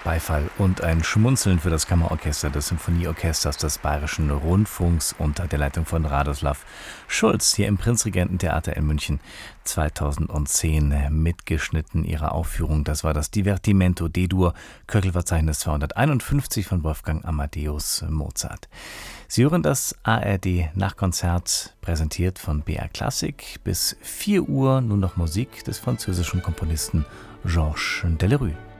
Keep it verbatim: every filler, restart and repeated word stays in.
Beifall und ein Schmunzeln für das Kammerorchester des Symphonieorchesters des Bayerischen Rundfunks unter der Leitung von Radoslav Schulz hier im Prinzregententheater in München zweitausendzehn mitgeschnitten. Ihre Aufführung, das war das Divertimento D-Dur, Köchelverzeichnis zweihunderteinundfünfzig von Wolfgang Amadeus Mozart. Sie hören das A R D Nachkonzert, präsentiert von B R Klassik. Bis vier Uhr nun noch Musik des französischen Komponisten Georges Delerue.